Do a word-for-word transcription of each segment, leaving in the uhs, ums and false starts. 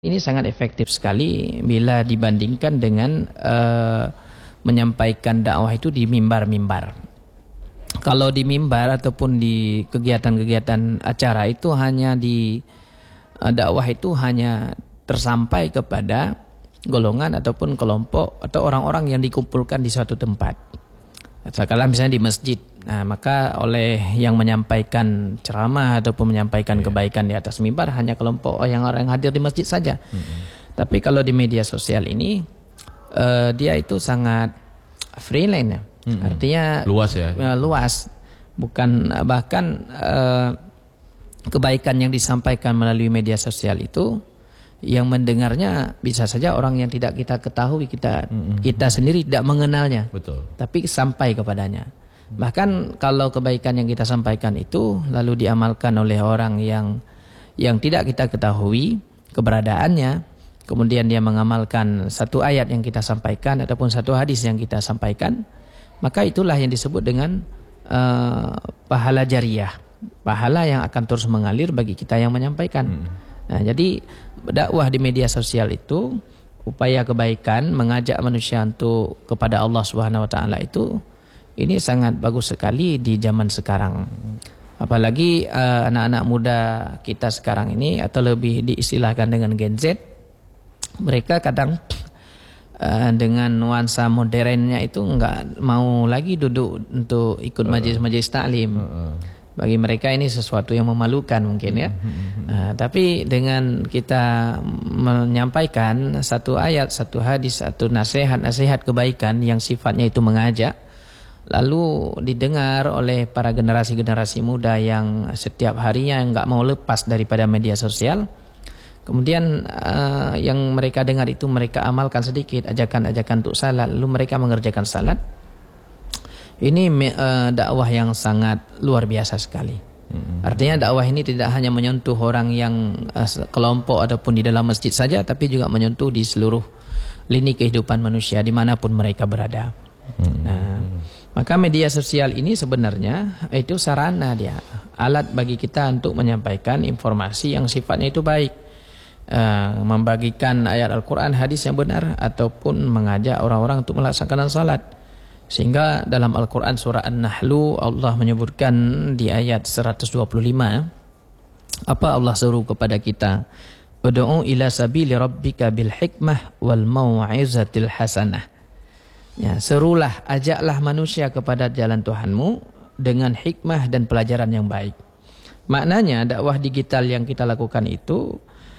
Ini sangat efektif sekali bila dibandingkan dengan uh, menyampaikan dakwah itu di mimbar-mimbar. Kalau di mimbar ataupun di kegiatan-kegiatan acara itu hanya di uh, dakwah itu hanya tersampai kepada golongan ataupun kelompok atau orang-orang yang dikumpulkan di suatu tempat. Katakanlah misalnya di masjid. Nah, maka oleh yang menyampaikan ceramah ataupun menyampaikan yeah. kebaikan di atas mimbar hanya kelompok yang orang yang hadir di masjid saja. Mm-hmm. Tapi kalau di media sosial ini uh, dia itu sangat freelance ya. Mm-hmm. Artinya luas ya. Uh, luas. Bukan bahkan uh, kebaikan yang disampaikan melalui media sosial itu yang mendengarnya bisa saja orang yang tidak kita ketahui, kita mm-hmm. kita sendiri tidak mengenalnya. Betul. Tapi sampai kepadanya. Bahkan kalau kebaikan yang kita sampaikan itu lalu diamalkan oleh orang yang yang tidak kita ketahui keberadaannya, kemudian dia mengamalkan satu ayat yang kita sampaikan ataupun satu hadis yang kita sampaikan, maka itulah yang disebut dengan uh, pahala jariyah, pahala yang akan terus mengalir bagi kita yang menyampaikan. Hmm. Nah, jadi dakwah di media sosial itu upaya kebaikan, mengajak manusia untuk kepada Allah Subhanahu wa taala itu ini sangat bagus sekali di zaman sekarang. Apalagi uh, anak-anak muda kita sekarang ini atau lebih diistilahkan dengan Gen Z, mereka kadang uh, dengan nuansa modernnya itu enggak mau lagi duduk untuk ikut majelis-majelis taklim. Bagi mereka ini sesuatu yang memalukan mungkin ya. Uh, tapi dengan kita menyampaikan satu ayat, satu hadis, satu nasihat-nasihat kebaikan yang sifatnya itu mengajak, lalu didengar oleh para generasi-generasi muda yang setiap harinya nggak mau lepas daripada media sosial. Kemudian uh, yang mereka dengar itu mereka amalkan sedikit, ajakan-ajakan untuk salat, lalu mereka mengerjakan salat. Ini uh, dakwah yang sangat luar biasa sekali. Mm-hmm. Artinya dakwah ini tidak hanya menyentuh orang yang uh, kelompok ataupun di dalam masjid saja, tapi juga menyentuh di seluruh lini kehidupan manusia dimanapun mereka berada. Mm-hmm. Nah, maka media sosial ini sebenarnya itu sarana dia, alat bagi kita untuk menyampaikan informasi yang sifatnya itu baik, uh, membagikan ayat Al-Quran, hadis yang benar, ataupun mengajak orang-orang untuk melaksanakan salat. Sehingga dalam Al-Quran surah An-Nahlu Allah menyebutkan di ayat seratus dua puluh lima, apa Allah seru kepada kita? Ud'u ila sabili rabbika bil hikmah wal mau'izatil hasanah. Ya, serulah, ajaklah manusia kepada jalan Tuhanmu dengan hikmah dan pelajaran yang baik. Maknanya dakwah digital yang kita lakukan itu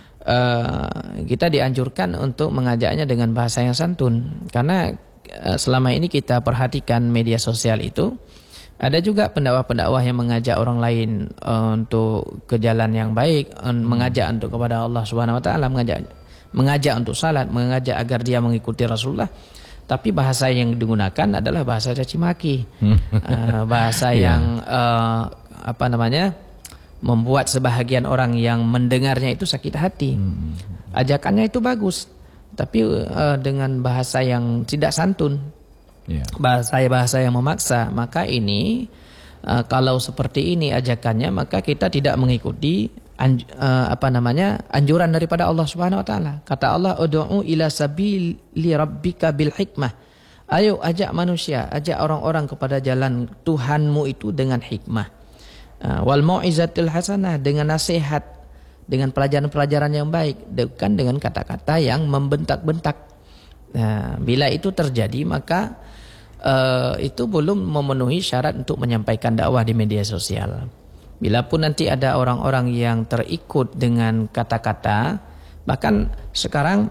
uh, kita dianjurkan untuk mengajaknya dengan bahasa yang santun. Karena uh, selama ini kita perhatikan media sosial itu ada juga pendakwah-pendakwah yang mengajak orang lain uh, untuk ke jalan yang baik, uh, mengajak untuk kepada Allah Subhanahu wa taala, mengajak mengajak untuk salat, mengajak agar dia mengikuti Rasulullah. Tapi bahasa yang digunakan adalah bahasa caci maki, uh, bahasa yeah. yang uh, apa namanya membuat sebahagian orang yang mendengarnya itu sakit hati. Hmm. Ajakannya itu bagus, tapi uh, dengan bahasa yang tidak santun, yeah. bahasa-bahasa yang memaksa. Maka ini uh, kalau seperti ini ajakannya, maka kita tidak mengikuti Anj, uh, apa namanya anjuran daripada Allah Subhanahu wa taala. Kata Allah, ud'u ila sabili rabbika bil hikmah. Ayo ajak manusia, ajak orang-orang kepada jalan Tuhanmu itu dengan hikmah. Uh, wal mau'izatil hasanah, dengan nasihat, dengan pelajaran-pelajaran yang baik, bukan dengan kata-kata yang membentak-bentak. Nah, bila itu terjadi maka uh, itu belum memenuhi syarat untuk menyampaikan dakwah di media sosial. Bila pun nanti ada orang-orang yang terikut dengan kata-kata, bahkan sekarang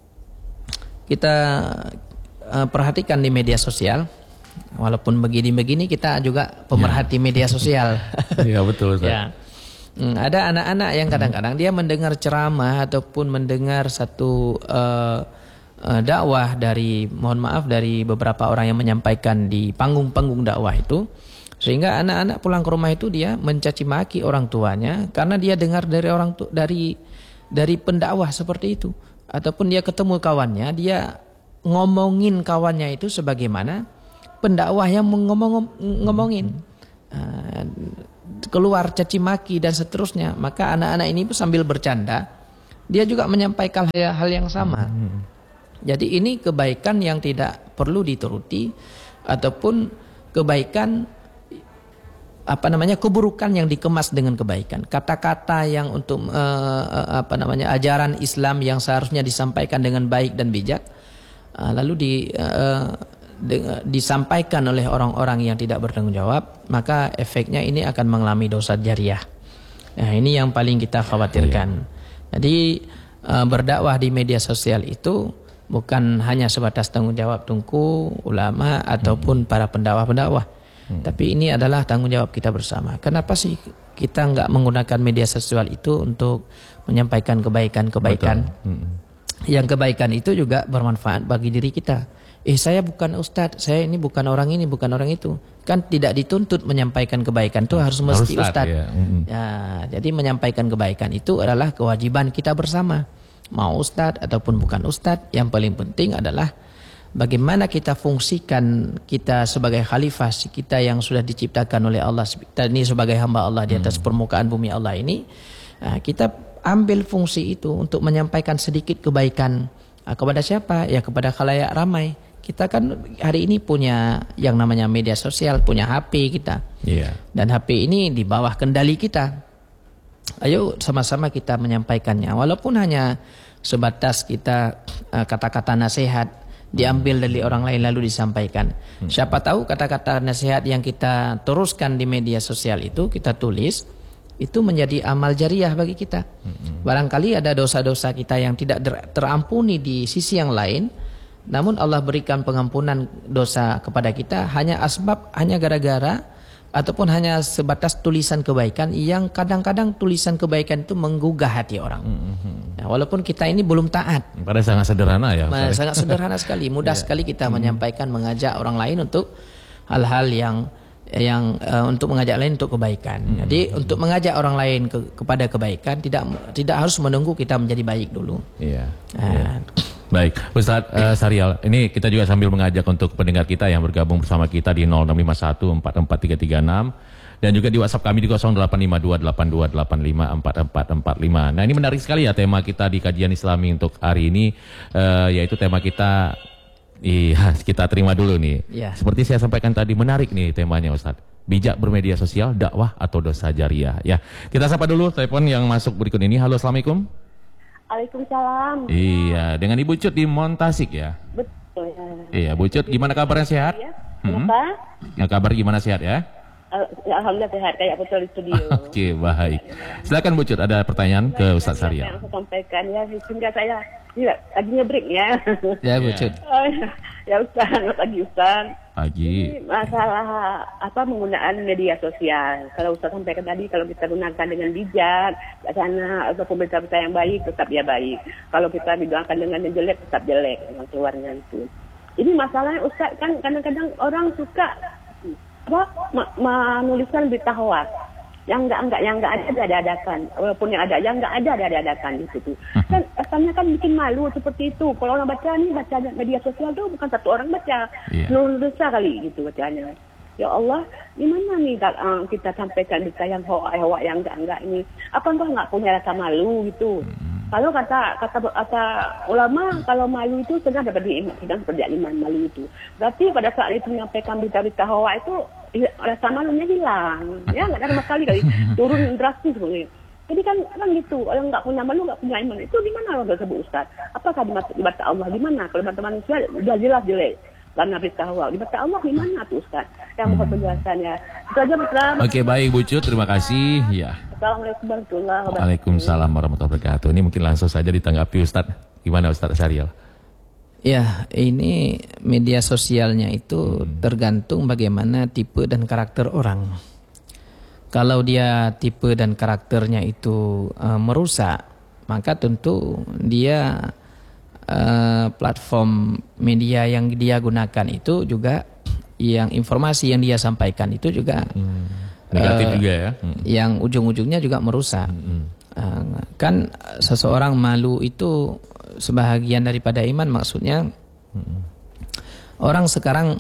kita uh, perhatikan di media sosial, walaupun begini-begini kita juga pemerhati ya. Media sosial. Iya betul. Ya. Ada anak-anak yang kadang-kadang dia mendengar ceramah ataupun mendengar satu uh, uh, dakwah dari, mohon maaf, dari beberapa orang yang menyampaikan di panggung-panggung dakwah itu. Sehingga anak-anak pulang ke rumah itu dia mencaci maki orang tuanya karena dia dengar dari orang tu, dari dari pendakwah seperti itu, ataupun dia ketemu kawannya, dia ngomongin kawannya itu sebagaimana pendakwah yang ngomong ngomongin keluar caci maki dan seterusnya. Maka anak-anak ini sambil bercanda dia juga menyampaikan hal, hal yang sama. Hmm. Jadi ini kebaikan yang tidak perlu dituruti ataupun kebaikan apa namanya keburukan yang dikemas dengan kebaikan. Kata-kata yang untuk uh, apa namanya ajaran Islam yang seharusnya disampaikan dengan baik dan bijak uh, lalu di uh, de, disampaikan oleh orang-orang yang tidak bertanggung jawab, maka efeknya ini akan mengalami dosa jariah. Nah, ini yang paling kita khawatirkan. Jadi uh, berdakwah di media sosial itu bukan hanya sebatas tanggung jawab Tunku, ulama ataupun para pendakwah-pendakwah. Hmm. Tapi ini adalah tanggung jawab kita bersama. Kenapa sih kita nggak menggunakan media sosial itu untuk menyampaikan kebaikan-kebaikan? Hmm. Yang kebaikan itu juga bermanfaat bagi diri kita. Eh saya bukan ustadz, saya ini bukan orang ini, bukan orang itu. Kan tidak dituntut menyampaikan kebaikan itu harus mesti ustadz. Ustadz. Ya. Hmm. Ya, jadi menyampaikan kebaikan itu adalah kewajiban kita bersama. Mau ustadz ataupun bukan ustadz, yang paling penting adalah bagaimana kita fungsikan kita sebagai khalifah kita yang sudah diciptakan oleh Allah, kita ini sebagai hamba Allah di atas hmm. permukaan bumi Allah ini, nah, kita ambil fungsi itu untuk menyampaikan sedikit kebaikan. Nah, kepada siapa? Ya kepada khalayak ramai. Kita kan hari ini punya yang namanya media sosial, punya H P kita, yeah. dan H P ini di bawah kendali kita. Ayo sama-sama kita menyampaikannya, walaupun hanya sebatas kita uh, kata-kata nasihat diambil dari orang lain lalu disampaikan. Hmm. Siapa tahu kata-kata nasihat yang kita teruskan di media sosial itu kita tulis, itu menjadi amal jariah bagi kita. Hmm. Barangkali ada dosa-dosa kita yang tidak terampuni di sisi yang lain, namun Allah berikan pengampunan dosa kepada kita hanya asbab, hanya gara-gara ataupun hanya sebatas tulisan kebaikan yang kadang-kadang tulisan kebaikan itu menggugah hati orang. Mm-hmm. Nah, walaupun kita ini belum taat. Pada sangat sederhana ya. Ma, sangat sederhana sekali, mudah yeah. sekali kita mm-hmm. menyampaikan, mengajak orang lain untuk hal-hal yang yang uh, untuk mengajak lain untuk kebaikan. Mm-hmm. Jadi untuk mengajak orang lain ke, kepada kebaikan tidak tidak harus menunggu kita menjadi baik dulu. Iya. Yeah. Nah, yeah. Baik, Ustadz uh, Syarial, ini kita juga sambil mengajak untuk pendengar kita yang bergabung bersama kita di nol enam lima satu empat empat tiga tiga enam dan juga di WhatsApp kami di nol delapan lima dua delapan dua delapan lima empat empat empat lima. Nah, ini menarik sekali ya tema kita di kajian Islami untuk hari ini, uh, yaitu tema kita, iya kita terima dulu nih. Ya. Seperti saya sampaikan tadi, menarik nih temanya Ustadz. Bijak bermedia sosial, dakwah atau dosa jariah. Ya, kita sapa dulu telepon yang masuk berikut ini. Halo, Assalamualaikum. Waalaikumsalam. Iya, dengan Ibu Cut di Montasik ya. Betul ya. Iya, Bu Cut, gimana kabarnya, sehat? Ya. Hmm? Ya, kabar gimana, sehat ya? Alhamdulillah sehat, kayak betul di studio. Oke, okay, baik. Silakan Bu Cut, ada pertanyaan baik, ke Ustadz Syarial. Yang saya sampaikan ya, sehingga saya ya, lagi nge-break ya. Ya, Bu Cut. Oh, ya Ustaz, selamat pagi Ustaz. Pagi. Ini masalah apa penggunaan media sosial. Kalau Ustaz sampaikan tadi, kalau kita gunakan dengan bijak, sana atau berita-berita yang baik, tetap ya baik. Kalau kita gunakan dengan yang jelek, tetap jelek dengan keluarnya itu. Ini masalahnya Ustaz, kan kadang-kadang orang suka apa menuliskan berita hoax. Yang enggak enggak yang enggak ada ada-adakan, walaupun yang ada yang enggak ada ada-adakan di situ. Kan asalnya kan bikin malu seperti itu. Kalau orang baca nih baca media sosial tuh bukan satu orang baca, yeah. seluruh desa kali gitu bacanya. Ya Allah, gimana nih kita sampaikan berita yang hoax yang enggak enggak ini? Apa enggak enggak punya rasa malu gitu? Hmm. Kalau kata kata kata ulama, kalau malu itu sedang dapat diiman, sedang seperti iman malu itu. Berarti pada saat itu menyampaikan berita-berita hoax itu rasa malunya hilang, ya nggak ada sama sekali kali, turun drastis sebenarnya. Jadi kan kan gitu, orang nggak punya malu, nggak punya iman, itu di mana orang tersebut Ustaz? Apakah di mata Allah di mana? Kalau mata manusia sudah jelas jelek, karena berita hoax. Di mata Allah di mana tuh Ustaz? Yang mohon penjelasannya. Itu aja Ustaz. Oke, baik Bu Cut, terima kasih. Ya. Assalamualaikum warahmatullahi wabarakatuh. Waalaikumsalam warahmatullahi wabarakatuh. Ini mungkin langsung saja ditanggapi Ustaz. Gimana Ustaz Syarial? Ya, ini media sosialnya itu hmm. tergantung bagaimana tipe dan karakter orang. Kalau dia tipe dan karakternya itu uh, merusak, maka tentu dia uh, platform media yang dia gunakan itu juga, yang informasi yang dia sampaikan itu juga hmm. negatif uh, juga ya. Hmm. Yang ujung-ujungnya juga merusak. Hmm. Uh, kan seseorang malu itu sebahagian daripada iman, maksudnya hmm. orang sekarang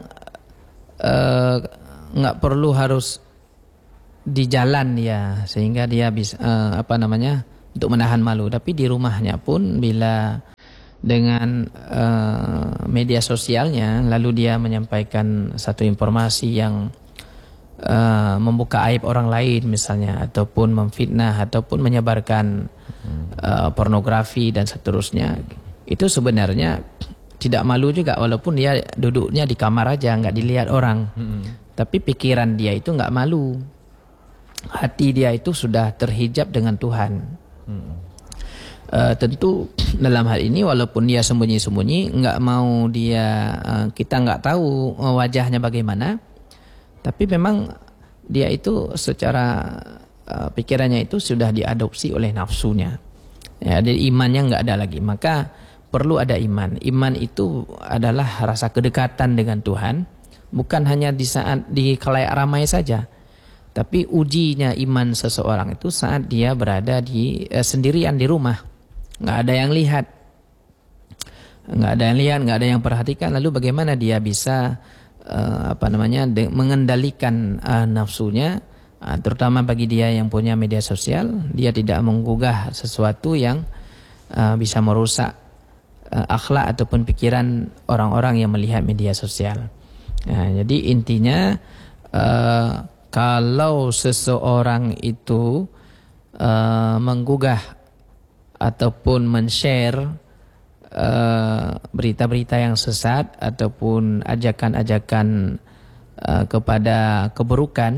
nggak uh, perlu harus di jalan ya, sehingga dia bisa uh, apa namanya untuk menahan malu. Tapi di rumahnya pun bila dengan uh, media sosialnya lalu dia menyampaikan satu informasi yang uh, membuka aib orang lain misalnya, ataupun memfitnah, ataupun menyebarkan uh, pornografi dan seterusnya, itu sebenarnya tidak malu juga, walaupun dia duduknya di kamar aja nggak dilihat orang. hmm. Tapi pikiran dia itu nggak malu, hati dia itu sudah terhijab dengan Tuhan. hmm. Uh, tentu dalam hal ini walaupun dia sembunyi-sembunyi, nggak mau dia uh, kita nggak tahu wajahnya bagaimana, tapi memang dia itu secara uh, pikirannya itu sudah diadopsi oleh nafsunya. Ya, jadi imannya nggak ada lagi. Maka perlu ada iman. Iman itu adalah rasa kedekatan dengan Tuhan, bukan hanya di saat di khalayak ramai saja. Tapi ujinya iman seseorang itu saat dia berada di eh, sendirian di rumah. Nggak ada yang lihat, nggak ada yang lihat, nggak ada yang perhatikan. Lalu bagaimana dia bisa uh, apa namanya de- mengendalikan uh, nafsunya, uh, terutama bagi dia yang punya media sosial, dia tidak menggugah sesuatu yang uh, bisa merusak uh, akhlak ataupun pikiran orang-orang yang melihat media sosial. Nah, jadi intinya uh, kalau seseorang itu uh, menggugah ataupun men-share uh, berita-berita yang sesat ataupun ajakan-ajakan uh, kepada keburukan,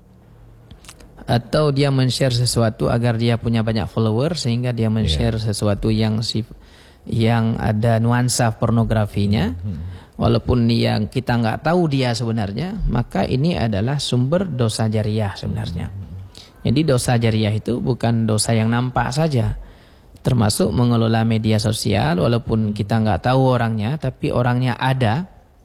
atau dia men-share sesuatu agar dia punya banyak follower sehingga dia men-share yeah. sesuatu yang yang ada nuansa pornografinya, hmm. walaupun yang kita nggak tahu dia sebenarnya, maka ini adalah sumber dosa jariah sebenarnya. Jadi dosa jariah itu bukan dosa yang nampak saja, termasuk mengelola media sosial walaupun kita nggak tahu orangnya, tapi orangnya ada,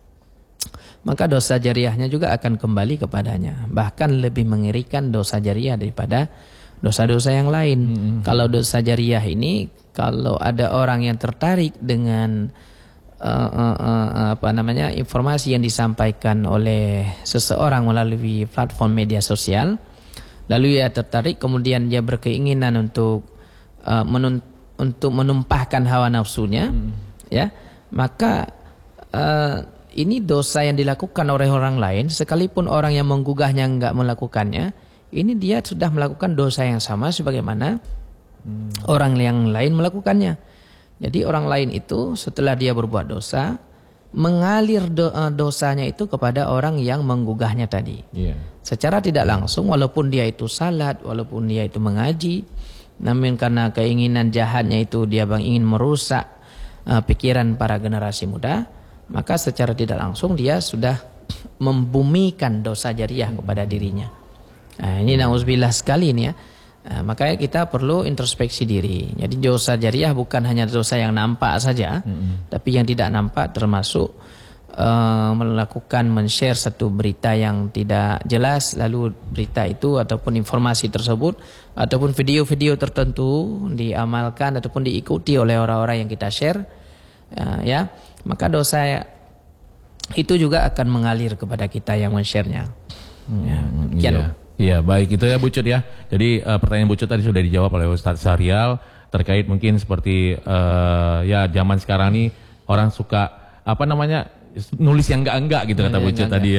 maka dosa jariahnya juga akan kembali kepadanya. Bahkan lebih mengerikan dosa jariah daripada dosa-dosa yang lain. Mm-hmm. Kalau dosa jariah ini, kalau ada orang yang tertarik dengan uh, uh, uh, apa namanya informasi yang disampaikan oleh seseorang melalui platform media sosial, lalu ia tertarik, kemudian dia berkeinginan untuk Uh, menun- untuk menumpahkan hawa nafsunya, hmm. ya, maka uh, ini dosa yang dilakukan oleh orang lain, sekalipun orang yang menggugahnya enggak melakukannya, ini dia sudah melakukan dosa yang sama sebagaimana hmm. orang yang lain melakukannya. Jadi orang lain itu setelah dia berbuat dosa, mengalir do- uh, dosanya itu kepada orang yang menggugahnya tadi. Yeah. Secara tidak langsung, walaupun dia itu salat, walaupun dia itu mengaji, namun karena keinginan jahatnya itu dia bang ingin merusak uh, pikiran para generasi muda, maka secara tidak langsung dia sudah membumikan dosa jariah kepada dirinya. Nah, ini na'udzubillah sekali ini ya. Nah, makanya kita perlu introspeksi diri. Jadi dosa jariah bukan hanya dosa yang nampak saja, mm-hmm. tapi yang tidak nampak termasuk uh, melakukan men-share satu berita yang tidak jelas, lalu berita itu ataupun informasi tersebut ataupun video-video tertentu diamalkan ataupun diikuti oleh orang-orang yang kita share, uh, ya, maka dosa itu juga akan mengalir kepada kita yang men-share-nya. Hmm, ya, iya, iya, baik itu ya Bu Cut ya. Jadi uh, pertanyaan Bu Cut tadi sudah dijawab oleh Ustadz Syahrial terkait mungkin seperti uh, ya zaman sekarang nih orang suka apa namanya nulis yang enggak-enggak gitu kata Bu Cut tadi ya.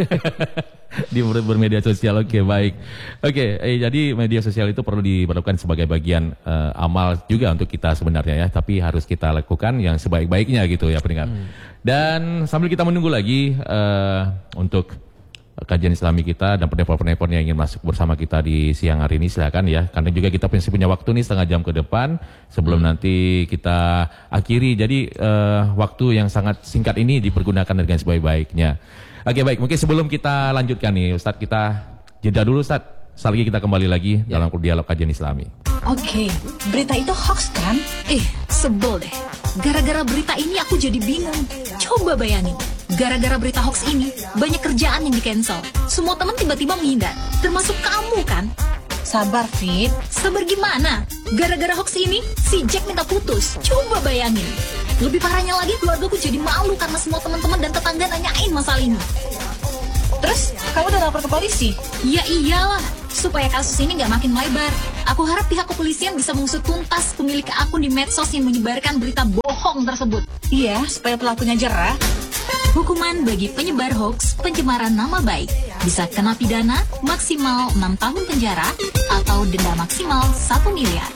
Di bermedia sosial. Oke, okay, baik. Oke, okay, eh, jadi media sosial itu perlu diperlakukan sebagai bagian uh, amal juga untuk kita sebenarnya ya, tapi harus kita lakukan yang sebaik-baiknya gitu ya pendengar. Hmm. Dan sambil kita menunggu lagi uh, untuk kajian Islami kita dan penelpon-penelpon yang ingin masuk bersama kita di siang hari ini silakan ya, karena juga kita masih punya waktu nih setengah jam ke depan sebelum hmm. nanti kita akhiri. Jadi uh, waktu yang sangat singkat ini dipergunakan dengan sebaik-baiknya. Oke, baik, mungkin sebelum kita lanjutkan nih Ustadz, kita jeda dulu Ustadz. Setelah lagi kita kembali lagi ya. dalam dialog kajian Islami. Oke, berita itu hoax kan? Eh, sebel deh. Gara-gara berita ini aku jadi bingung. Coba bayangin, gara-gara berita hoax ini banyak kerjaan yang di-cancel. Semua teman tiba-tiba menghindar, termasuk kamu kan? Sabar, Fit. Sabar gimana? Gara-gara hoax ini, si Jack minta putus. Coba bayangin. Lebih parahnya lagi, keluargaku jadi malu karena semua teman-teman dan tetangga nanyain masalah ini. Terus, kamu udah lapor ke polisi? Ya iyalah, supaya kasus ini nggak makin melebar. Aku harap pihak kepolisian bisa mengusut tuntas pemilik akun di medsos yang menyebarkan berita bohong tersebut. Iya, supaya pelakunya jerah. Hukuman bagi penyebar hoaks pencemaran nama baik bisa kena pidana maksimal enam tahun penjara atau denda maksimal satu miliar.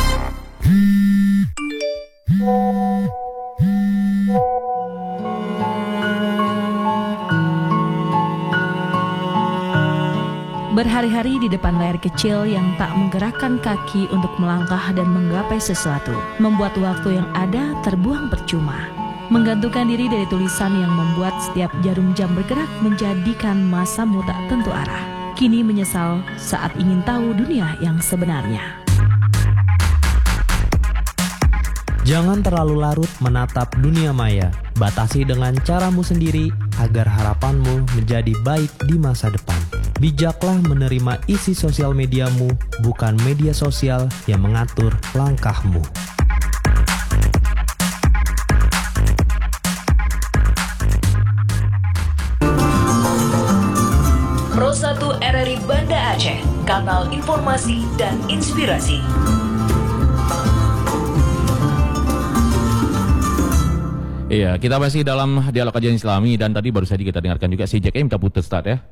Berhari-hari di depan layar kecil yang tak menggerakkan kaki untuk melangkah dan menggapai sesuatu, membuat waktu yang ada terbuang percuma. Menggantungkan diri dari tulisan yang membuat setiap jarum jam bergerak menjadikan masamu tak tentu arah. Kini menyesal saat ingin tahu dunia yang sebenarnya. Jangan terlalu larut menatap dunia maya. Batasi dengan caramu sendiri agar harapanmu menjadi baik di masa depan. Bijaklah menerima isi sosial mediamu, bukan media sosial yang mengatur langkahmu. Pro satu R R I Banda Aceh, kanal informasi dan inspirasi. Iya, kita masih dalam dialog kajian Islami dan tadi baru saja kita dengarkan juga si Jack minta putus Ustaz ya.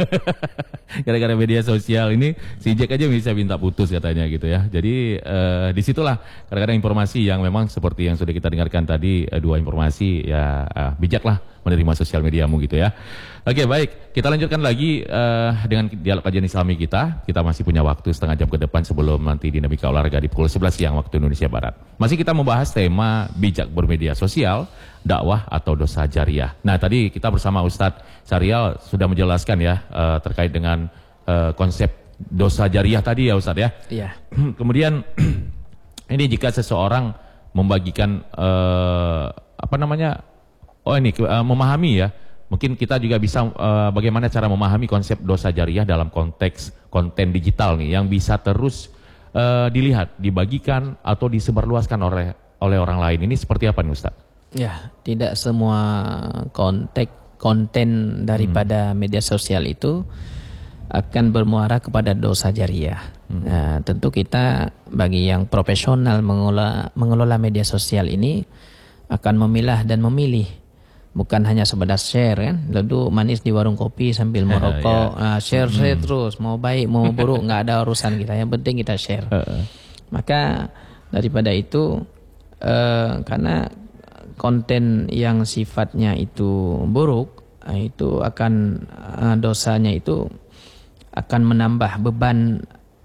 Gara-gara media sosial ini si Jack aja bisa minta putus katanya gitu ya. Jadi eh, disitulah kadang-kadang informasi yang memang seperti yang sudah kita dengarkan tadi, eh, dua informasi ya eh, bijaklah menerima sosial mediamu gitu ya. Oke baik, kita lanjutkan lagi uh, dengan dialog kajian Islami kita. Kita masih punya waktu setengah jam ke depan sebelum nanti dinamika olahraga di pukul sebelas siang waktu Indonesia Barat. Masih kita membahas tema bijak bermedia sosial, dakwah atau dosa jariah. Nah tadi kita bersama Ustadz Syarial sudah menjelaskan ya uh, terkait dengan uh, konsep dosa jariah tadi ya Ustadz ya. Iya. Kemudian ini jika seseorang membagikan uh, apa namanya, oh ini uh, memahami ya. Mungkin kita juga bisa uh, bagaimana cara memahami konsep dosa jariah dalam konteks konten digital nih yang bisa terus uh, dilihat, dibagikan atau disebarluaskan oleh oleh orang lain. Ini seperti apa nih Ustaz? Ya, tidak semua konten konten daripada hmm. media sosial itu akan bermuara kepada dosa jariah. Hmm. Nah, tentu kita bagi yang profesional mengelola mengelola media sosial ini akan memilah dan memilih. Bukan hanya sebatas share kan, lalu manis di warung kopi sambil merokok, yeah. nah, share share hmm. terus, mau baik mau buruk nggak ada urusan kita, yang penting kita share. Maka daripada itu, uh, karena konten yang sifatnya itu buruk, itu akan uh, dosanya itu akan menambah beban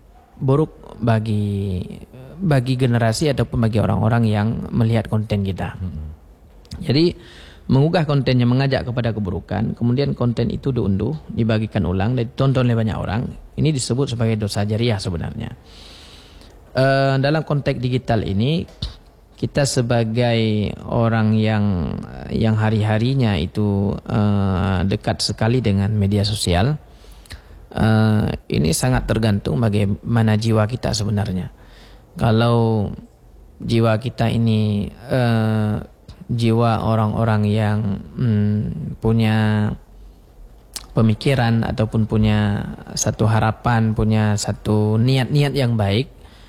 buruk bagi bagi generasi ataupun bagi orang-orang yang melihat konten kita. Hmm. Jadi mengunggah konten yang mengajak kepada keburukan, kemudian konten itu diunduh, dibagikan ulang, dan ditonton oleh banyak orang, ini disebut sebagai dosa jariah sebenarnya. E, dalam konteks digital ini, kita sebagai orang yang yang hari-harinya itu e, dekat sekali dengan media sosial, e, ini sangat tergantung bagaimana jiwa kita sebenarnya. Kalau jiwa kita ini E, jiwa orang-orang yang hmm, punya pemikiran ataupun punya satu harapan, punya satu niat-niat yang baik,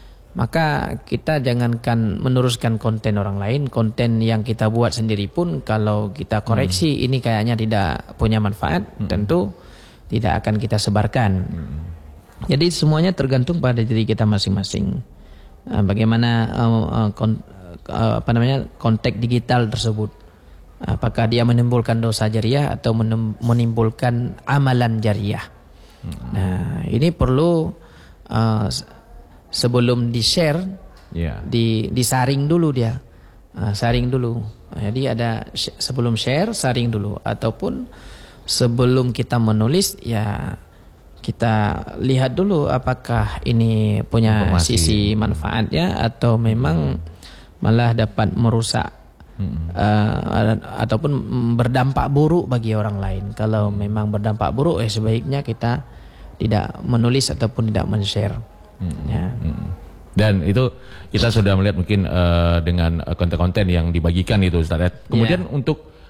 maka kita jangankan meneruskan konten orang lain, konten yang kita buat sendiri pun kalau kita koreksi hmm. ini kayaknya tidak punya manfaat, hmm. tentu tidak akan kita sebarkan. Hmm. Jadi semuanya tergantung pada diri kita masing-masing. Bagaimana uh, uh, kon- apa namanya konteks digital tersebut, apakah dia menimbulkan dosa jariah atau menimbulkan amalan jariah. hmm. Nah ini perlu uh, sebelum di share yeah. di disaring dulu dia, uh, saring dulu. Jadi ada sh- sebelum share saring dulu, ataupun sebelum kita menulis ya kita lihat dulu apakah ini punya informasi, sisi manfaatnya atau memang malah dapat merusak hmm. uh, ataupun berdampak buruk bagi orang lain. Kalau hmm. memang berdampak buruk, eh sebaiknya kita tidak menulis ataupun tidak men-share. Hmm. Ya. Hmm. Dan itu kita sudah melihat mungkin uh, dengan konten-konten yang dibagikan itu Ustaz. Kemudian yeah. untuk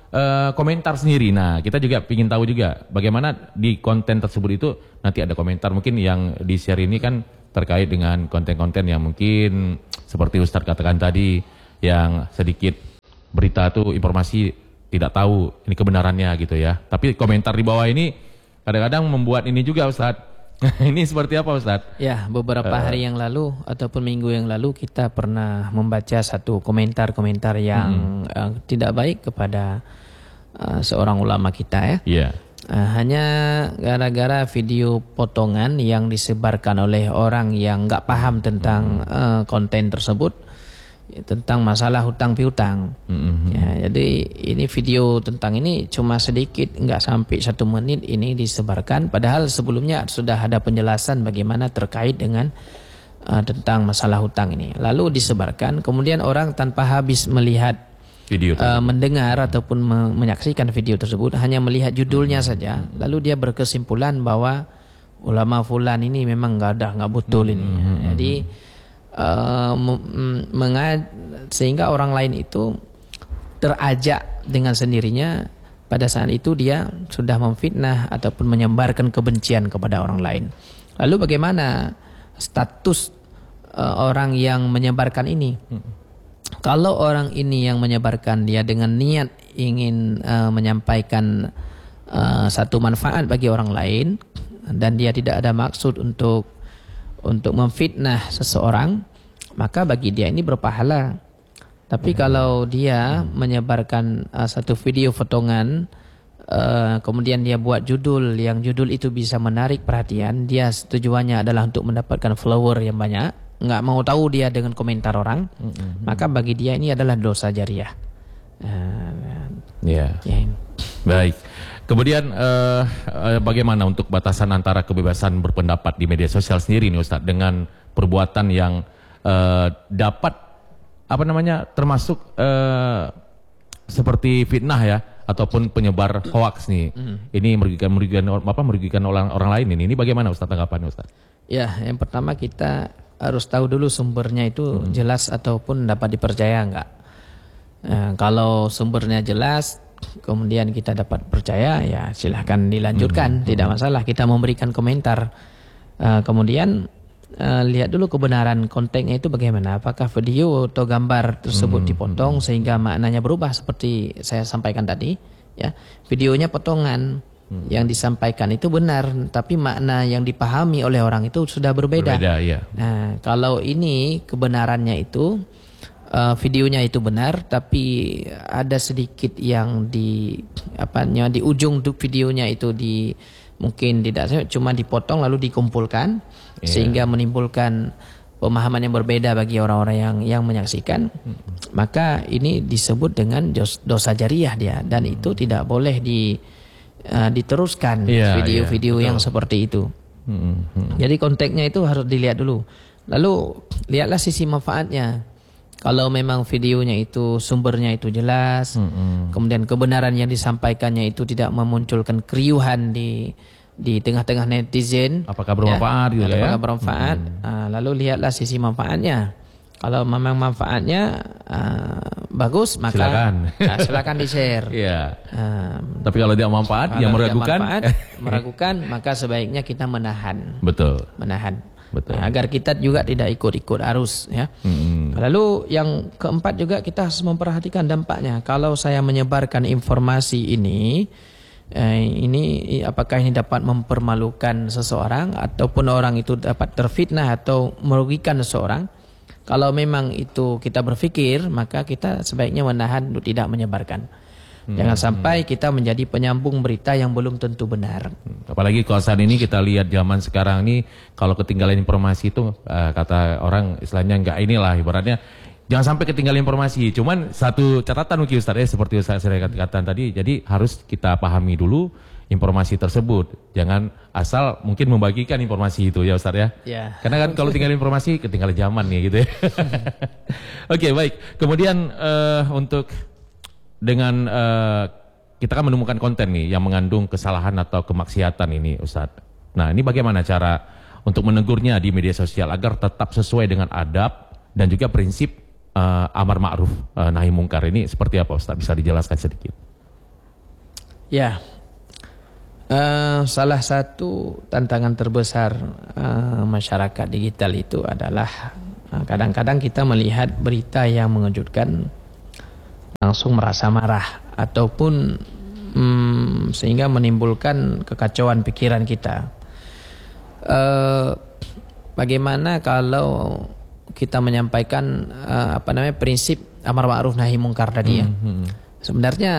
uh, komentar sendiri. Nah, kita juga ingin tahu juga bagaimana di konten tersebut itu nanti ada komentar. Mungkin yang di share ini kan terkait dengan konten-konten yang mungkin seperti Ustadz katakan tadi, yang sedikit berita tuh informasi tidak tahu ini kebenarannya gitu ya. Tapi komentar di bawah ini kadang-kadang membuat ini juga Ustadz. Ini seperti apa Ustadz? Ya, beberapa uh, hari yang lalu ataupun minggu yang lalu kita pernah membaca satu komentar-komentar yang hmm. uh, tidak baik kepada uh, seorang ulama kita ya. Yeah. Uh, hanya gara-gara video potongan yang disebarkan oleh orang yang nggak paham tentang hmm. uh, konten tersebut, tentang masalah hutang piutang. Mm-hmm. Ya, jadi ini video tentang ini cuma sedikit, nggak sampai satu menit ini disebarkan. Padahal sebelumnya sudah ada penjelasan bagaimana terkait dengan uh, tentang masalah hutang ini. Lalu disebarkan, kemudian orang tanpa habis melihat video, uh, mendengar ataupun me- menyaksikan video tersebut, hanya melihat judulnya mm-hmm. saja. Lalu dia berkesimpulan bahwa ulama fulan ini memang nggak ada, nggak betul ini. Mm-hmm. Jadi Uh, mengaj- sehingga orang lain itu terajak dengan sendirinya. Pada saat itu dia sudah memfitnah ataupun menyebarkan kebencian kepada orang lain. Lalu bagaimana status uh, orang yang menyebarkan ini? Hmm. Kalau orang ini yang menyebarkan dia dengan niat ingin uh, menyampaikan uh, satu manfaat bagi orang lain dan dia tidak ada maksud untuk untuk memfitnah seseorang, maka bagi dia ini berpahala. Tapi kalau dia menyebarkan uh, satu video potongan, uh, kemudian dia buat judul yang judul itu bisa menarik perhatian, dia tujuannya adalah untuk mendapatkan follower yang banyak, nggak mau tahu dia dengan komentar orang, mm-hmm. maka bagi dia ini adalah dosa jariah. Uh, ya. Yeah. Baik. Kemudian uh, uh, bagaimana untuk batasan antara kebebasan berpendapat di media sosial sendiri nih Ustadz, dengan perbuatan yang uh, dapat apa namanya termasuk uh, seperti fitnah ya ataupun penyebar hoaks nih. Mm. Ini merugikan merugikan apa merugikan orang orang lain ini. Ini bagaimana Ustadz tanggapannya Ustadz? Ya, yang pertama kita harus tahu dulu sumbernya itu mm. jelas ataupun dapat dipercaya enggak. Nah, kalau sumbernya jelas, kemudian kita dapat percaya, ya silahkan dilanjutkan, hmm, tidak hmm. masalah. Kita memberikan komentar, uh, kemudian uh, lihat dulu kebenaran kontennya itu bagaimana. Apakah video atau gambar tersebut hmm. dipotong sehingga maknanya berubah seperti saya sampaikan tadi? Ya, videonya potongan, hmm. yang disampaikan itu benar, tapi makna yang dipahami oleh orang itu sudah berbeda. Berbeda, iya. Nah, kalau ini kebenarannya itu Uh, videonya itu benar, tapi ada sedikit yang di apanya di ujung videonya itu di mungkin tidak cuma dipotong lalu dikumpulkan, yeah. sehingga menimbulkan pemahaman yang berbeda bagi orang-orang yang yang menyaksikan, hmm. maka ini disebut dengan dosa jariah dia, dan hmm. itu tidak boleh di uh, diteruskan yeah, video-video yeah, yang seperti itu. Hmm. Hmm. Jadi konteksnya itu harus dilihat dulu. Lalu lihatlah sisi manfaatnya. Kalau memang videonya itu sumbernya itu jelas, mm-hmm. kemudian kebenaran yang disampaikannya itu tidak memunculkan keriuhan di di tengah-tengah netizen, apakah bermanfaat ya, gitu apakah ya? bermanfaat, mm-hmm. nah, lalu lihatlah sisi manfaatnya. Kalau memang manfaatnya uh, bagus, maka silakan, uh, silakan di-share. Yeah. Um, Tapi kalau tidak manfaat, yang meragukan, manfaat, meragukan, maka sebaiknya kita menahan. Betul. Menahan. Betul. Nah, agar kita juga tidak ikut-ikut arus ya. Hmm. Lalu yang keempat juga kita harus memperhatikan dampaknya. Kalau saya menyebarkan informasi ini, eh, ini apakah ini dapat mempermalukan seseorang ataupun orang itu dapat terfitnah atau merugikan seseorang? Kalau memang itu kita berpikir, maka kita sebaiknya menahan untuk tidak menyebarkan. Jangan sampai kita menjadi penyambung berita yang belum tentu benar. Apalagi kalau saat ini kita lihat zaman sekarang ini, kalau ketinggalan informasi itu uh, kata orang istilahnya enggak inilah ibaratnya jangan sampai ketinggalan informasi. Cuman satu catatan mungkin Ustaz ya, seperti Ustaz saya katakan tadi, jadi harus kita pahami dulu informasi tersebut. Jangan asal mungkin membagikan informasi itu ya Ustaz ya. Ya. Karena kan kalau tinggal informasi ketinggalan zaman nih gitu ya. Oke, baik. Kemudian uh, untuk dengan uh, kita kan menemukan konten nih yang mengandung kesalahan atau kemaksiatan ini Ustadz. Nah, ini bagaimana cara untuk menegurnya di media sosial agar tetap sesuai dengan adab dan juga prinsip uh, amar ma'ruf uh, nahi mungkar ini seperti apa Ustadz? Bisa dijelaskan sedikit? Ya, uh, salah satu tantangan terbesar uh, masyarakat digital itu adalah uh, kadang-kadang kita melihat berita yang mengejutkan langsung merasa marah ataupun um, sehingga menimbulkan kekacauan pikiran kita. Uh, bagaimana kalau kita menyampaikan uh, apa namanya prinsip amar ma'ruf nahi mungkar tadi ya? Hmm, hmm. Sebenarnya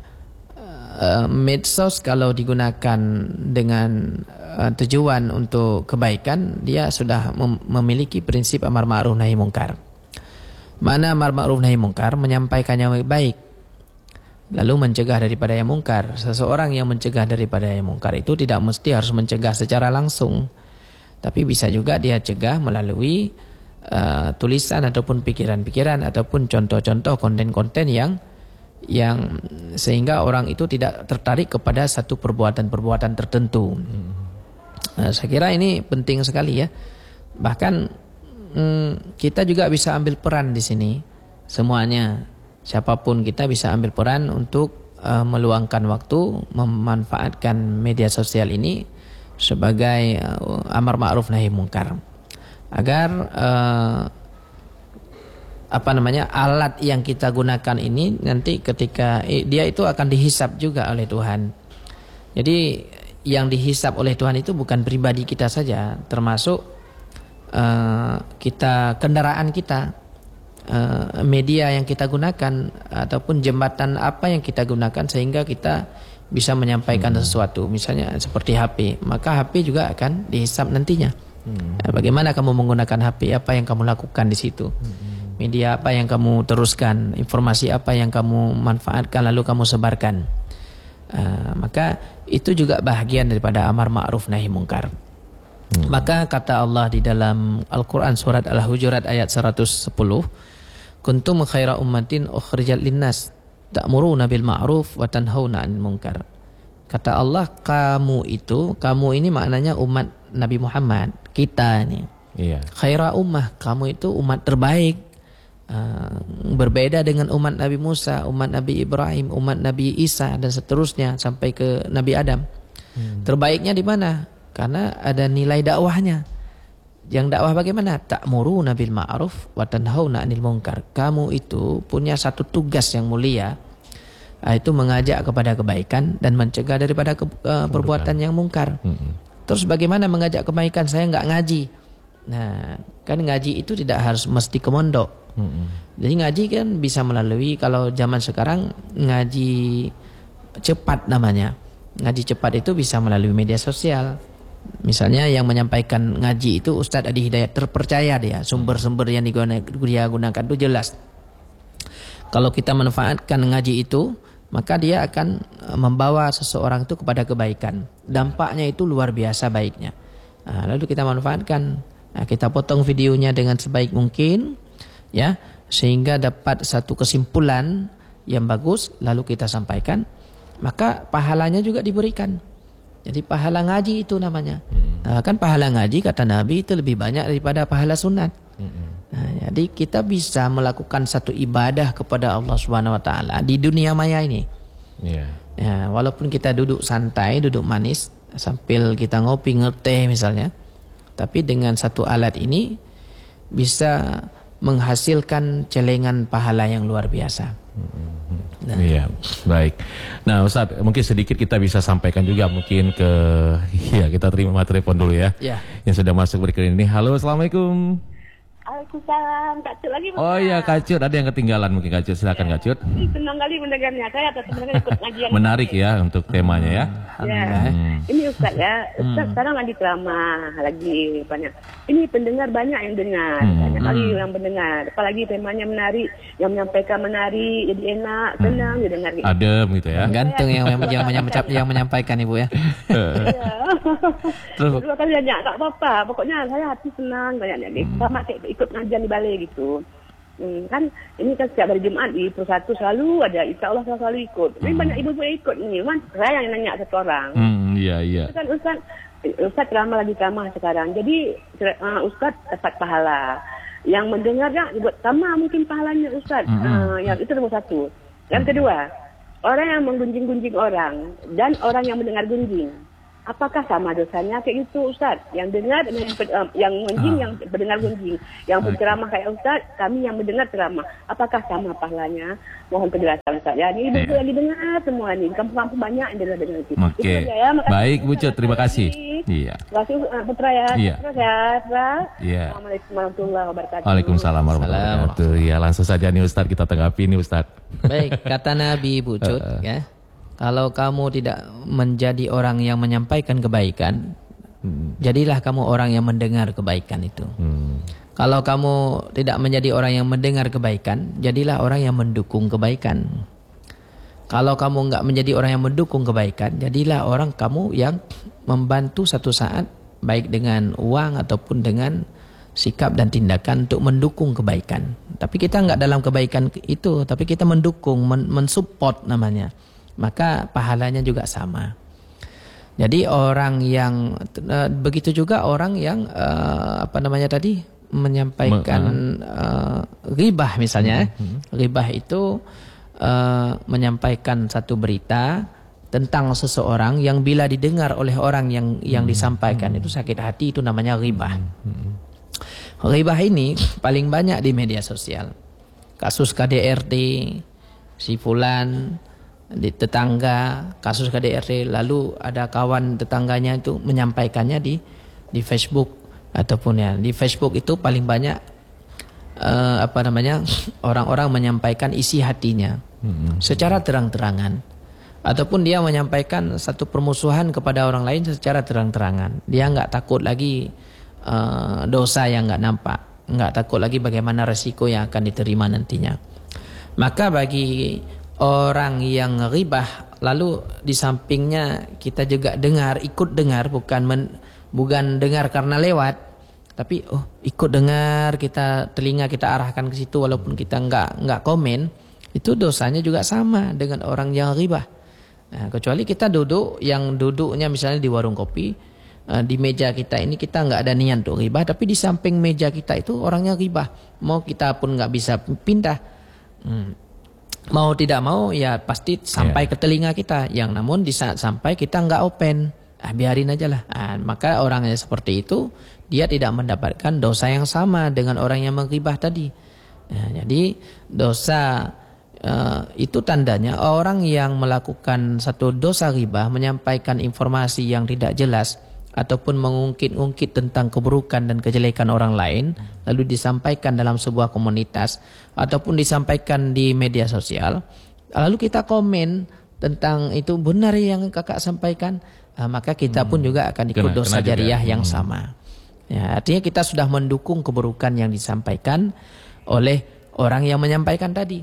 Uh, medsos kalau digunakan dengan uh, tujuan untuk kebaikan, dia sudah mem- memiliki prinsip amar ma'ruf nahi mungkar. Mana amar ma'ruf nahi mungkar? Menyampaikan yang baik, lalu mencegah daripada yang mungkar. Seseorang yang mencegah daripada yang mungkar itu tidak mesti harus mencegah secara langsung, tapi bisa juga dia cegah melalui uh, tulisan ataupun pikiran-pikiran ataupun contoh-contoh konten-konten yang yang sehingga orang itu tidak tertarik kepada satu perbuatan-perbuatan tertentu. Nah, saya kira ini penting sekali ya. Bahkan hmm, kita juga bisa ambil peran di sini. Semuanya, siapapun kita bisa ambil peran untuk uh, meluangkan waktu, memanfaatkan media sosial ini sebagai uh, amar ma'ruf nahi mungkar. Agar uh, apa namanya alat yang kita gunakan ini nanti ketika eh, dia itu akan dihisap juga oleh Tuhan. Jadi yang dihisap oleh Tuhan itu bukan pribadi kita saja, termasuk uh, kita kendaraan kita, uh, media yang kita gunakan ataupun jembatan apa yang kita gunakan sehingga kita bisa menyampaikan hmm. sesuatu. Misalnya seperti H P, maka H P juga akan dihisap nantinya. Hmm. Nah, bagaimana kamu menggunakan H P? Apa yang kamu lakukan di situ? Hmm. Media apa yang kamu teruskan, informasi apa yang kamu manfaatkan lalu kamu sebarkan. Uh, maka itu juga bahagian daripada amar ma'ruf nahi mungkar. Hmm. Maka kata Allah di dalam Al-Quran surat Al-Hujurat ayat seratus sepuluh, kuntum khaira ummatin ukhrijat linnas ta'muruna bil ma'ruf wa tanhauna 'anil munkar. Kata Allah, kamu itu, kamu ini maknanya umat Nabi Muhammad, kita ini. Iya. Khaira ummah, kamu itu umat terbaik. Uh, berbeda dengan umat Nabi Musa, umat Nabi Ibrahim, umat Nabi Isa dan seterusnya sampai ke Nabi Adam. Hmm. Terbaiknya di mana? Karena ada nilai dakwahnya. Yang dakwah bagaimana? Ta'muruna bil ma'ruf wa tanhauna 'anil munkar. Kamu itu punya satu tugas yang mulia, yaitu mengajak kepada kebaikan dan mencegah daripada ke, uh, perbuatan yang mungkar. Hmm. Terus bagaimana mengajak kebaikan? Saya enggak ngaji. Nah, kan ngaji itu tidak harus mesti ke mondok. Hmm. Jadi ngaji kan bisa melalui, kalau zaman sekarang ngaji cepat namanya. Ngaji cepat itu bisa melalui media sosial. Misalnya yang menyampaikan ngaji itu Ustadz Adi Hidayat, terpercaya dia, sumber-sumber yang dia gunakan itu jelas. Kalau kita manfaatkan ngaji itu, maka dia akan membawa seseorang itu kepada kebaikan. Dampaknya itu luar biasa baiknya. Nah, lalu kita manfaatkan, nah, kita potong videonya dengan sebaik mungkin, ya, sehingga dapat satu kesimpulan yang bagus, lalu kita sampaikan, maka pahalanya juga diberikan. Jadi pahala ngaji itu namanya. Nah, kan pahala ngaji kata Nabi itu lebih banyak daripada pahala sunat. Nah, jadi kita bisa melakukan satu ibadah kepada Allah Subhanahu Wa Taala di dunia maya ini. Yeah. Ya, walaupun kita duduk santai, duduk manis, sambil kita ngopi ngeteh misalnya, tapi dengan satu alat ini bisa menghasilkan celengan pahala yang luar biasa. Nah. Iya, baik. Nah, Ustaz, mungkin sedikit kita bisa sampaikan juga mungkin ke, ya kita terima telepon dulu ya. Ya. Yang sudah masuk berikut ini. Halo, assalamualaikum. Waalaikumsalam, Kak Cut lagi. Oh iya, Kak Cut, ada yang ketinggalan mungkin Kak Cut, silakan Kak Cut. Senang kali mendengarnya, saya atau teman-teman ikut ngajian. Menarik ya untuk temanya ya. Ya, hmm. Ini Ustaz ya, Ustaz hmm. sekarang lagi ceramah, lagi banyak. Ini pendengar banyak yang dengar, hmm. banyak kali hmm. yang mendengar. Apalagi temanya menarik, yang menyampaikan menarik, jadi enak, senang hmm. didengar. Gitu. Adem gitu ya. Gantung yang yang, yang, menyampaikan, yang menyampaikan Ibu ya. Terus dua kali banyak, tak apa-apa. Pokoknya saya hati senang banyaknya. Hmm. Sama ikut ngajian di balai gitu. Hmm, kan ini kan setiap hari Jumat di Persatu selalu ada, insya Allah selalu ikut. Ini hmm. banyak ibu-ibu yang ikut nih, man. Saya yang nanya satu orang. Hmm, iya iya. Kan Ustaz, Ustaz ceramah lagi ceramah sekarang. Jadi uh, Ustaz dapat pahala. Yang mendengarnya buat sama mungkin pahalanya Ustaz. Hmm. Uh, yang itu nomor satu. Yang kedua, orang yang menggunjing-gunjing orang dan orang yang mendengar gunjing, apakah sama dosanya kayak gitu Ustaz? Yang dengar dengan yang, yang gunjing, ah. yang mendengar gunjing, yang berceramah kayak Ustaz, kami yang mendengar ceramah, apakah sama pahalanya? Mohon penjelasan Ustaz. Ya, ini ibu lagi dengar semua nih, kampung-kampung banyak yang dengar dengar itu. Oke. Okay. Ya, baik Bu Cut, terima kasih. Iya. Terima kasih uh, Putra ya. Iya. Iya. Assalamualaikum warahmatullahi wabarakatuh. Waalaikumsalam warahmatullahi wabarakatuh. Ya, langsung saja nih Ustaz kita tanggapi nih Ustaz. Baik, kata Nabi Bu Cut uh, ya. Kalau kamu tidak menjadi orang yang menyampaikan kebaikan, hmm. jadilah kamu orang yang mendengar kebaikan itu. Hmm. Kalau kamu tidak menjadi orang yang mendengar kebaikan, jadilah orang yang mendukung kebaikan. Kalau kamu enggak menjadi orang yang mendukung kebaikan, jadilah orang kamu yang membantu satu saat, baik dengan uang ataupun dengan sikap dan tindakan untuk mendukung kebaikan. Tapi kita enggak dalam kebaikan itu, tapi kita mendukung, men mensupport namanya. Maka pahalanya juga sama. Jadi orang yang uh, begitu juga orang yang uh, apa namanya tadi menyampaikan uh, ghibah misalnya. Hmm. Ghibah itu uh, menyampaikan satu berita tentang seseorang yang bila didengar oleh orang yang yang hmm. disampaikan hmm. itu sakit hati, itu namanya ghibah. Hmm. Ghibah ini paling banyak di media sosial. Kasus K D R T, si fulan di tetangga, kasus K D R T, lalu ada kawan tetangganya itu menyampaikannya di di Facebook ataupun ya di Facebook itu paling banyak uh, apa namanya orang-orang menyampaikan isi hatinya hmm. secara terang-terangan, ataupun dia menyampaikan satu permusuhan kepada orang lain secara terang-terangan. Dia nggak takut lagi uh, dosa yang nggak nampak, nggak takut lagi bagaimana resiko yang akan diterima nantinya. Maka bagi orang yang ghibah, lalu di sampingnya kita juga dengar, ikut dengar, bukan men, bukan dengar karena lewat, tapi oh ikut dengar, kita telinga kita arahkan ke situ walaupun kita enggak enggak komen, itu dosanya juga sama dengan orang yang ghibah. Nah, kecuali kita duduk, yang duduknya misalnya di warung kopi, di meja kita ini kita enggak ada niat untuk ghibah, tapi di samping meja kita itu orangnya ghibah, mau kita pun enggak bisa pindah. Hmm. Mau tidak mau ya pasti sampai yeah. ke telinga kita. Yang namun di saat sampai kita nggak open, ah, biarin aja lah. Ah, maka orang yang seperti itu dia tidak mendapatkan dosa yang sama dengan orang yang menghibah tadi. Nah, jadi dosa uh, itu tandanya orang yang melakukan satu dosa ghibah, menyampaikan informasi yang tidak jelas ataupun mengungkit-ungkit tentang keburukan dan kejelekan orang lain, lalu disampaikan dalam sebuah komunitas ataupun disampaikan di media sosial, lalu kita komen tentang itu benar yang kakak sampaikan, nah, maka kita pun juga akan ikut kena, dosa kena jariah juga. Yang hmm. sama. Ya, artinya kita sudah mendukung keburukan yang disampaikan oleh orang yang menyampaikan tadi.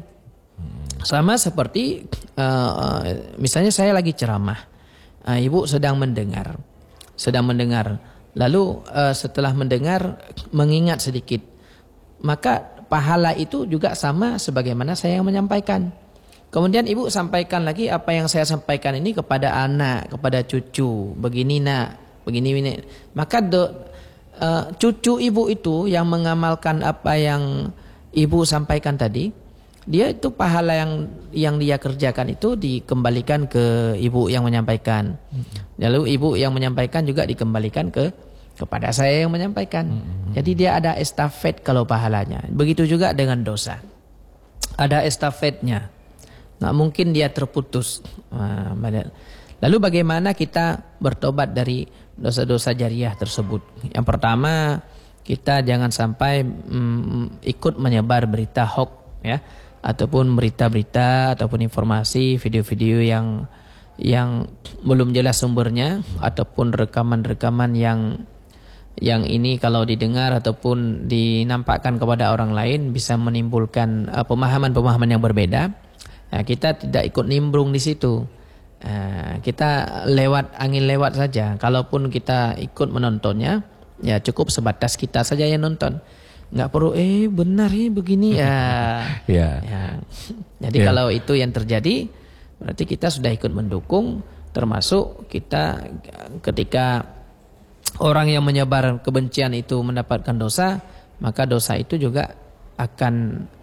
Sama seperti uh, misalnya saya lagi ceramah, uh, ibu sedang mendengar. sedang mendengar, lalu uh, setelah mendengar mengingat sedikit, maka pahala itu juga sama sebagaimana saya yang menyampaikan. Kemudian ibu sampaikan lagi apa yang saya sampaikan ini kepada anak, kepada cucu, begini nak, begini ini. Maka do, uh, cucu ibu itu yang mengamalkan apa yang ibu sampaikan tadi, dia itu pahala yang yang dia kerjakan itu dikembalikan ke ibu yang menyampaikan. Lalu ibu yang menyampaikan juga dikembalikan ke kepada saya yang menyampaikan. Jadi dia ada estafet kalau pahalanya. Begitu juga dengan dosa. Ada estafetnya. Nggak mungkin dia terputus. Lalu bagaimana kita bertobat dari dosa-dosa jariah tersebut? Yang pertama, kita jangan sampai mm, ikut menyebar berita hoax, ya, ataupun berita-berita ataupun informasi, video-video yang yang belum jelas sumbernya, ataupun rekaman-rekaman yang yang ini kalau didengar ataupun dinampakkan kepada orang lain bisa menimbulkan pemahaman-pemahaman uh, yang berbeda. Nah, kita tidak ikut nimbrung di situ. Uh, kita lewat angin lewat saja. Kalaupun kita ikut menontonnya, ya cukup sebatas kita saja yang nonton. Nggak perlu eh benar ya begini ya. ya. ya. Jadi ya. Kalau itu yang terjadi, berarti kita sudah ikut mendukung, termasuk kita ketika orang yang menyebar kebencian itu mendapatkan dosa, maka dosa itu juga akan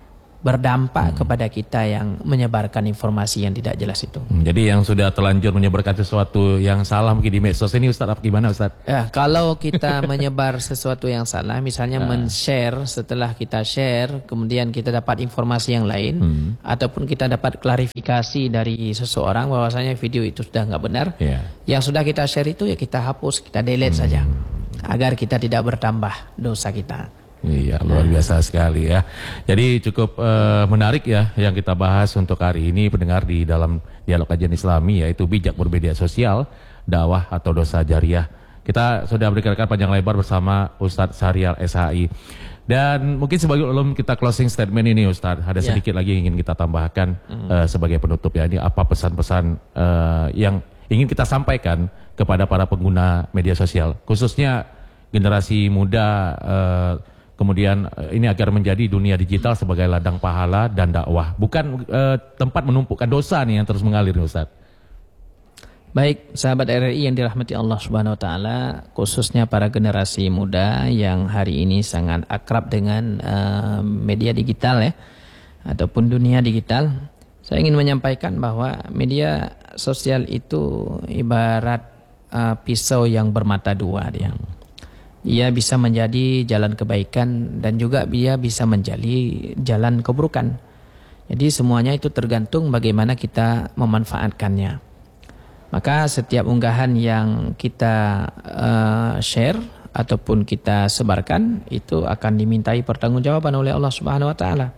berdampak hmm. kepada kita yang menyebarkan informasi yang tidak jelas itu. Hmm, jadi yang sudah terlanjur menyebarkan sesuatu yang salah mungkin di medsos ini Ustaz, apa gimana Ustaz? Ya, kalau kita menyebar sesuatu yang salah, misalnya nah. men-share, setelah kita share, kemudian kita dapat informasi yang lain, hmm. ataupun kita dapat klarifikasi dari seseorang bahwasanya video itu sudah nggak benar, yeah. yang sudah kita share itu ya kita hapus, kita delete hmm. saja, agar kita tidak bertambah dosa kita. Iya, luar biasa sekali ya. Jadi cukup uh, menarik ya yang kita bahas untuk hari ini pendengar di dalam Dialog Kajian Islami, yaitu bijak bermedia sosial, dakwah atau dosa jariah. Kita sudah berikan panjang lebar bersama Ustadz Syahrial S H I. Dan mungkin sebagai ulum kita closing statement ini Ustadz, ada sedikit yeah. lagi yang ingin kita tambahkan mm. uh, sebagai penutup ya. Ini apa pesan-pesan uh, yang ingin kita sampaikan kepada para pengguna media sosial, khususnya generasi muda, uh, kemudian ini agar menjadi dunia digital sebagai ladang pahala dan dakwah, bukan uh, tempat menumpukan dosa nih yang terus mengalir, Ustaz. Baik, sahabat R R I yang dirahmati Allah Subhanahu wa taala, khususnya para generasi muda yang hari ini sangat akrab dengan uh, media digital ya, ataupun dunia digital. Saya ingin menyampaikan bahwa media sosial itu ibarat uh, pisau yang bermata dua dia. Ia bisa menjadi jalan kebaikan dan juga dia bisa menjadi jalan keburukan. Jadi semuanya itu tergantung bagaimana kita memanfaatkannya. Maka setiap unggahan yang kita uh, share ataupun kita sebarkan itu akan dimintai pertanggungjawaban oleh Allah Subhanahu wa taala.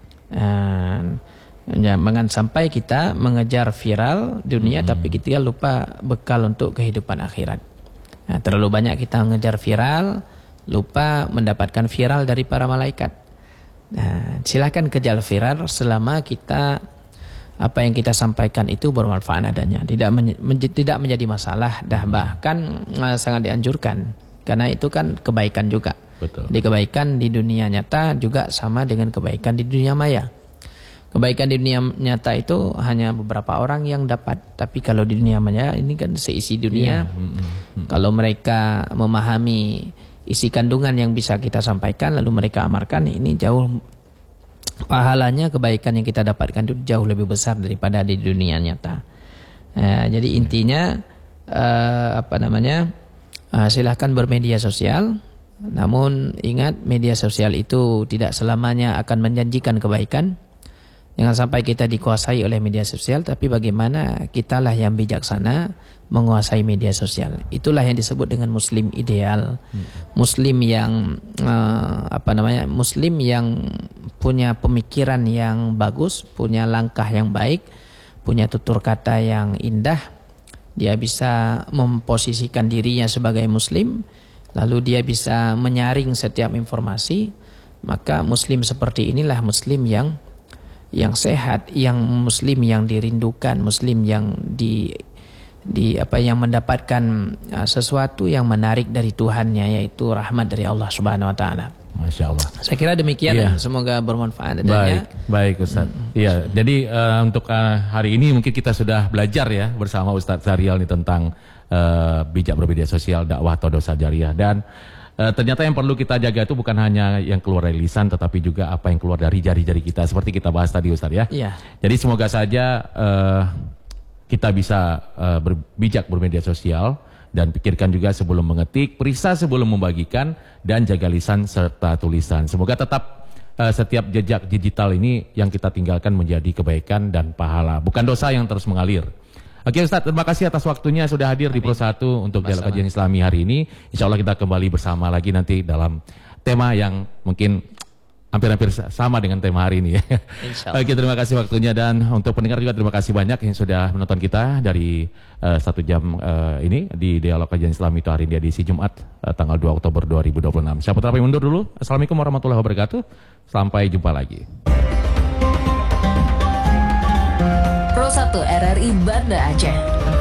Jangan sampai kita mengejar viral dunia hmm. tapi kita lupa bekal untuk kehidupan akhirat. Nah, terlalu banyak kita mengejar viral, lupa mendapatkan viral dari para malaikat. Nah, silakan kejar viral selama kita apa yang kita sampaikan itu bermanfaat adanya, tidak men, men, tidak menjadi masalah, dah bahkan uh, sangat dianjurkan karena itu kan kebaikan juga. Betul. Di kebaikan di dunia nyata juga sama dengan kebaikan di dunia maya. Kebaikan di dunia nyata itu hanya beberapa orang yang dapat, tapi kalau di dunia maya ini kan seisi dunia. Yeah. Mm-hmm. Kalau mereka memahami isi kandungan yang bisa kita sampaikan lalu mereka amalkan, ini jauh pahalanya, kebaikan yang kita dapatkan itu jauh lebih besar daripada di dunia nyata. Nah, jadi intinya uh, apa namanya? Uh, silahkan bermedia sosial. Namun ingat, media sosial itu tidak selamanya akan menjanjikan kebaikan. Jangan sampai kita dikuasai oleh media sosial, tapi bagaimana kitalah yang bijaksana menguasai media sosial. Itulah yang disebut dengan muslim ideal. Hmm. Muslim yang uh, apa namanya? Muslim yang punya pemikiran yang bagus, punya langkah yang baik, punya tutur kata yang indah. Dia bisa memposisikan dirinya sebagai muslim, lalu dia bisa menyaring setiap informasi. Maka muslim seperti inilah muslim yang yang sehat, yang muslim yang dirindukan, muslim yang di di apa yang mendapatkan uh, sesuatu yang menarik dari Tuhannya, yaitu rahmat dari Allah Subhanahu wa taala. Masya Allah. Saya kira demikian, yeah. Semoga bermanfaat adanya. Baik, baik Ustaz. Iya, hmm. jadi uh, untuk uh, hari ini mungkin kita sudah belajar ya bersama Ustaz Syahrial nih tentang uh, bijak bermedia sosial, dakwah atau dosa jariah. Dan Uh, ternyata yang perlu kita jaga itu bukan hanya yang keluar dari lisan, tetapi juga apa yang keluar dari jari-jari kita, seperti kita bahas tadi Ustaz ya. Iya. Jadi semoga saja uh, kita bisa uh, berbijak bermedia sosial dan pikirkan juga sebelum mengetik, periksa sebelum membagikan, dan jaga lisan serta tulisan. Semoga tetap uh, setiap jejak digital ini yang kita tinggalkan menjadi kebaikan dan pahala, bukan dosa yang terus mengalir. Oke Ustaz, terima kasih atas waktunya sudah hadir Amin. Di Pro satu untuk Dialog Kajian Islami hari ini. Insya Allah kita kembali bersama lagi nanti dalam tema yang mungkin hampir-hampir sama dengan tema hari ini ya. Oke, terima kasih waktunya, dan untuk pendengar juga terima kasih banyak yang sudah menonton kita dari uh, satu jam uh, ini di Dialog Kajian Islami itu hari ini edisi Jumat uh, tanggal dua Oktober dua ribu dua puluh enam. Saya Putra pamit undur dulu. Assalamualaikum warahmatullahi wabarakatuh. Sampai jumpa lagi. Pro satu R R I Banda Aceh.